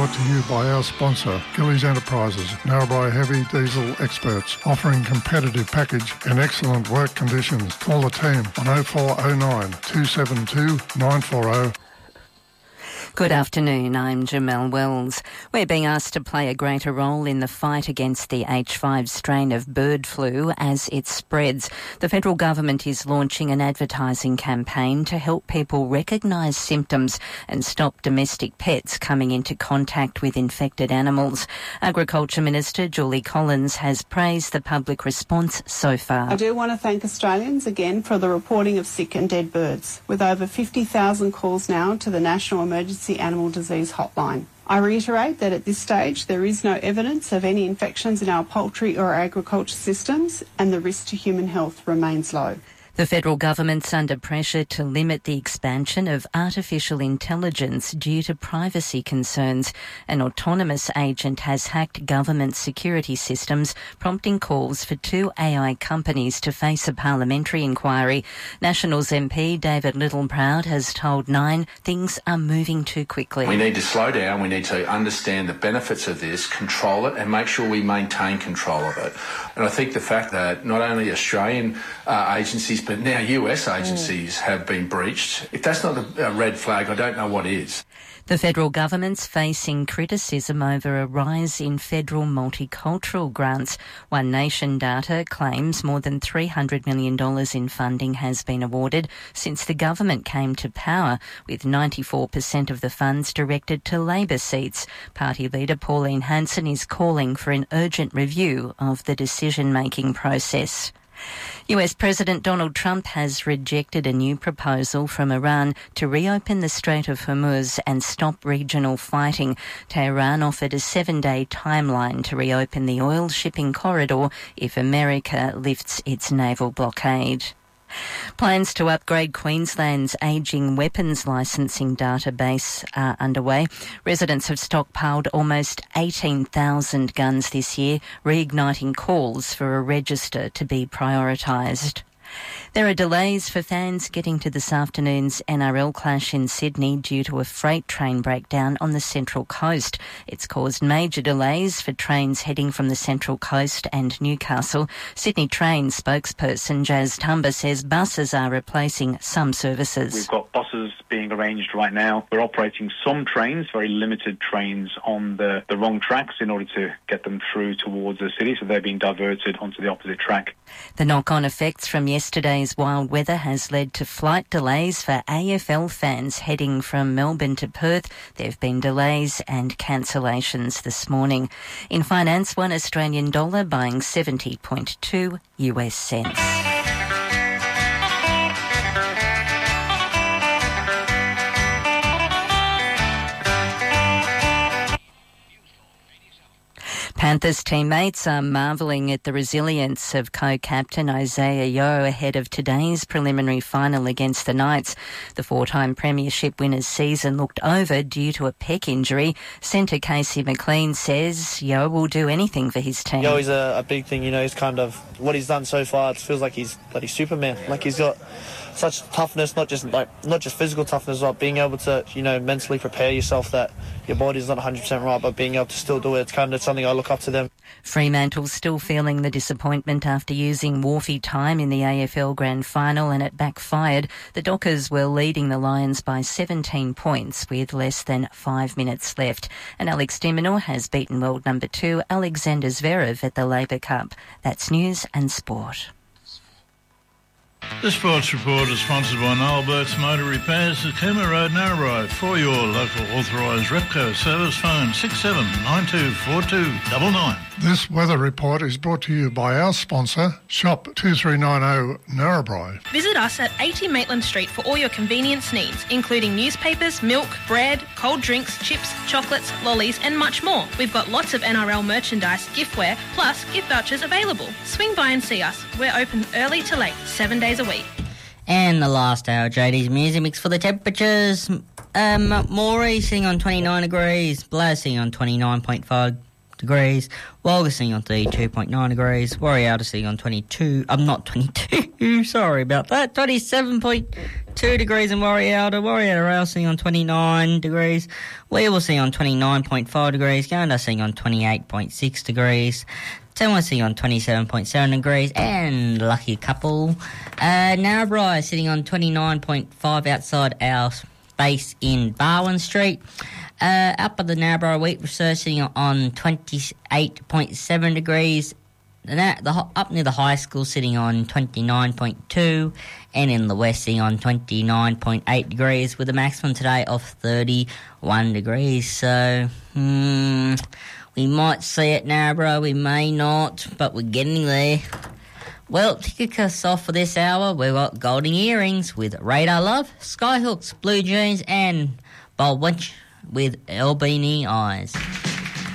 brought to you by our sponsor, Gillies Enterprises, Narrabri heavy diesel experts, offering competitive package and excellent work conditions. Call the team on 0409 272 940. Good afternoon, I'm Jamelle Wells. We're being asked to play a greater role in the fight against the H5 strain of bird flu as it spreads. The federal government is launching an advertising campaign to help people recognise symptoms and stop domestic pets coming into contact with infected animals. Agriculture Minister Julie Collins has praised the public response so far. I do want to thank Australians again for the reporting of sick and dead birds, with over 50,000 calls now to the National Emergency Animal Disease Hotline. I reiterate that at this stage there is no evidence of any infections in our poultry or agriculture systems, and the risk to human health remains low. The federal government's under pressure to limit the expansion of artificial intelligence due to privacy concerns. An autonomous agent has hacked government security systems, prompting calls for two AI companies to face a parliamentary inquiry. Nationals MP David Littleproud has told Nine things are moving too quickly. We need to slow down, we need to understand the benefits of this, control it and make sure we maintain control of it. And I think the fact that not only Australian agencies but now US agencies have been breached, if that's not a red flag, I don't know what is. The federal government's facing criticism over a rise in federal multicultural grants. One Nation data claims more than $300 million in funding has been awarded since the government came to power, with 94% of the funds directed to Labor seats. Party leader Pauline Hanson is calling for an urgent review of the decision-making process. US President Donald Trump has rejected a new proposal from Iran to reopen the Strait of Hormuz and stop regional fighting. Tehran offered a 7-day timeline to reopen the oil shipping corridor if America lifts its naval blockade. Plans to upgrade Queensland's ageing weapons licensing database are underway. Residents have stockpiled almost 18,000 guns this year, reigniting calls for a register to be prioritised. There are delays for fans getting to this afternoon's NRL clash in Sydney due to a freight train breakdown on the Central Coast. It's caused major delays for trains heading from the Central Coast and Newcastle. Sydney Train spokesperson Jazz Tumba says buses are replacing some services. We've got buses being arranged right now. We're operating some trains, very limited trains, on the wrong tracks in order to get them through towards the city, so they're being diverted onto the opposite track. The knock-on effects from yesterday's wild weather has led to flight delays for AFL fans heading from Melbourne to Perth. There have been delays and cancellations this morning. In finance, one Australian dollar buying 70.2 US cents. Panthers teammates are marvelling at the resilience of co-captain Isaiah Yeo ahead of today's preliminary final against the Knights. The four-time premiership winner's season looked over due to a pec injury. Centre Casey McLean says Yeo will do anything for his team. Yeo is a big thing, he's kind of, what he's done so far, it feels like he's bloody Superman. Like he's got such toughness, not just physical toughness, but being able to, mentally prepare yourself that your body's not 100% right, but being able to still do it. It's kind of something I look up to them. Fremantle's still feeling the disappointment after using Wharfie time in the AFL Grand Final and it backfired. The Dockers were leading the Lions by 17 points with less than 5 minutes left. And Alex de Minaur has beaten world number 2 Alexander Zverev at the Labour Cup. That's news and sport. This sports report is sponsored by Noel Burke's Motor Repairs at Cooma Road, Narrabri. For your local authorised Repco service, phone 67924299. This weather report is brought to you by our sponsor, Shop 2390 Narrabri. Visit us at 80 Maitland Street for all your convenience needs, including newspapers, milk, bread, cold drinks, chips, chocolates, lollies and much more. We've got lots of NRL merchandise, giftware, plus gift vouchers available. Swing by and see us. We're open early to late, 7 days a week. And the last hour, JD's music mix for the temperatures. Moree sitting on 29 degrees, Blair sitting on 29.5 degrees. Wagga sitting on 32.9 degrees. Warrialta sitting on 27.2 degrees in Warrialta. Warrialta Rail sitting on 29 degrees. Weevil sitting on 29.5 degrees. Gunnedah sitting on 28.6 degrees. Tamworth sitting on 27.7 degrees, and lucky couple, Narrabri sitting on 29.5 outside our base in Barwon Street. Up at the Narrabri Wheat Research sitting on 28.7 degrees. Up near the high school sitting on 29.2, and in the west sitting on 29.8 degrees, with a maximum today of 31 degrees. So, we might see it now, bro. We may not, but we're getting there. Well, to kick us off for this hour, we've got Golden Earrings with Radar Love, Skyhooks, Blue Jeans, and Bold Winch with Albini Eyes.